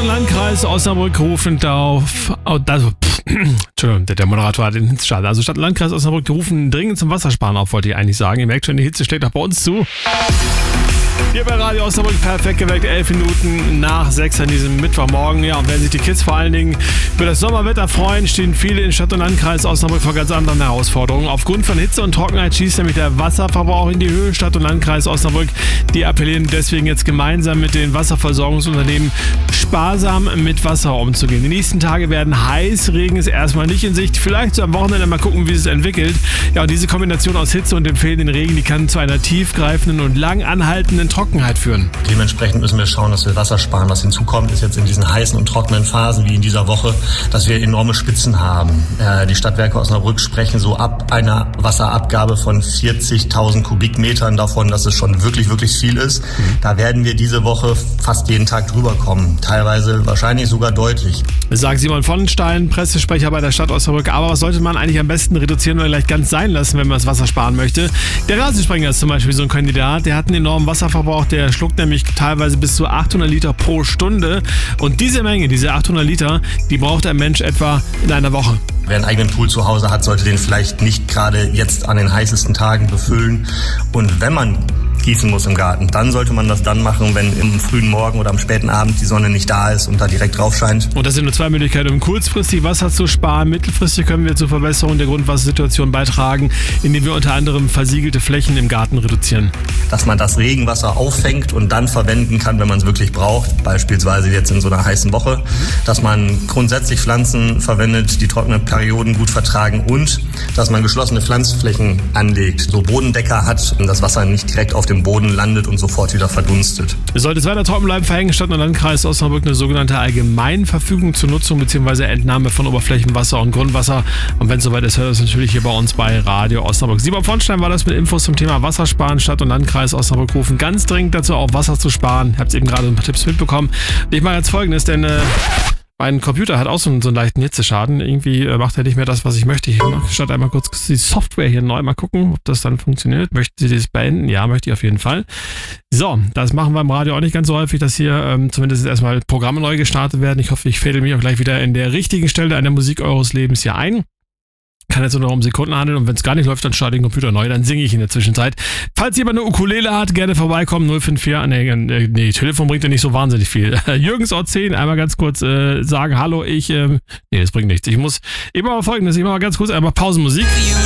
und Landkreis Osnabrück rufen Entschuldigung, der Moderator hat den Hitzeschaden. Also Stadt und Landkreis Osnabrück rufen dringend zum Wassersparen auf, wollte ich eigentlich sagen. Ihr merkt schon, die Hitze schlägt auch bei uns zu. Hier bei Radio Osnabrück perfekt geweckt, 11 Minuten nach 6 an diesem Mittwochmorgen. Ja, und wenn sich die Kids vor allen Dingen über das Sommerwetter freuen, stehen viele in Stadt und Landkreis Osnabrück vor ganz anderen Herausforderungen. Aufgrund von Hitze und Trockenheit schießt nämlich der Wasserverbrauch in die Höhe. Stadt und Landkreis Osnabrück, die appellieren deswegen jetzt gemeinsam mit den Wasserversorgungsunternehmen sparsam mit Wasser umzugehen. Die nächsten Tage werden heiß, Regen ist erstmal nicht in Sicht. Vielleicht so am Wochenende mal gucken, wie es entwickelt. Ja, und diese Kombination aus Hitze und dem fehlenden Regen, die kann zu einer tiefgreifenden und lang anhaltenden Trockenheit führen. Dementsprechend müssen wir schauen, dass wir Wasser sparen. Was hinzukommt, ist jetzt in diesen heißen und trockenen Phasen wie in dieser Woche, dass wir enorme Spitzen haben. Die Stadtwerke Osnabrück sprechen so ab einer Wasserabgabe von 40.000 Kubikmetern davon, dass es schon wirklich, wirklich viel ist. Da werden wir diese Woche fast jeden Tag drüber kommen. Teilweise wahrscheinlich sogar deutlich. Das sagt Simon Vonnenstein, Pressesprecher bei der Stadt Osnabrück. Aber was sollte man eigentlich am besten reduzieren oder gleich ganz sein lassen, wenn man das Wasser sparen möchte? Der Rasensprenger ist zum Beispiel so ein Kandidat. Der hat einen enormen Wasserverbrauch. Der schluckt nämlich teilweise bis zu 800 Liter pro Stunde. Und diese Menge, diese 800 Liter, die braucht ein Mensch etwa in einer Woche. Wer einen eigenen Pool zu Hause hat, sollte den vielleicht nicht gerade jetzt an den heißesten Tagen befüllen. Und wenn man gießen muss im Garten, dann sollte man das dann machen, wenn im frühen Morgen oder am späten Abend die Sonne nicht da ist und da direkt drauf scheint. Und das sind nur zwei Möglichkeiten, um kurzfristig Wasser zu sparen. Mittelfristig können wir zur Verbesserung der Grundwassersituation beitragen, indem wir unter anderem versiegelte Flächen im Garten reduzieren. Dass man das Regenwasser auffängt und dann verwenden kann, wenn man es wirklich braucht, beispielsweise jetzt in so einer heißen Woche. Dass man grundsätzlich Pflanzen verwendet, die trockene Perioden gut vertragen und dass man geschlossene Pflanzflächen anlegt, so Bodendecker hat und das Wasser nicht direkt auf dem Boden landet und sofort wieder verdunstet. Sollte es weiter trocken bleiben, verhängen Stadt und Landkreis Osnabrück eine sogenannte Allgemeinverfügung zur Nutzung bzw. Entnahme von Oberflächenwasser und Grundwasser. Und wenn es soweit ist, hört es natürlich hier bei uns bei Radio Osnabrück. Simon Vonnenstein war das mit Infos zum Thema Wassersparen. Stadt und Landkreis Osnabrück rufen ganz dringend dazu auf, Wasser zu sparen. Ihr habt eben gerade ein paar Tipps mitbekommen. Ich mache jetzt Folgendes, denn mein Computer hat auch so einen leichten Hitzeschaden. Irgendwie macht er nicht mehr das, was ich möchte. Ich starte einmal kurz die Software hier neu. Mal gucken, ob das dann funktioniert. Möchten Sie das beenden? Ja, möchte ich auf jeden Fall. So, das machen wir im Radio auch nicht ganz so häufig, dass hier zumindest erstmal Programme neu gestartet werden. Ich hoffe, ich fädel mich auch gleich wieder in der richtigen Stelle an der Musik eures Lebens hier ein. Kann jetzt nur noch um Sekunden handeln und wenn es gar nicht läuft, dann starte ich den Computer neu, dann singe ich in der Zwischenzeit. Falls jemand eine Ukulele hat, gerne vorbeikommen, 054, nee, Telefon bringt ja nicht so wahnsinnig viel. Jürgens Ort 10, einmal ganz kurz sagen, hallo, nee, das bringt nichts. Ich mache mal Folgendes, ich mache mal ganz kurz einmal Pausenmusik.